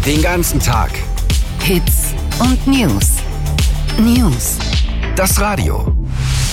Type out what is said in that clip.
Den ganzen Tag. Hits und News. News. Das Radio.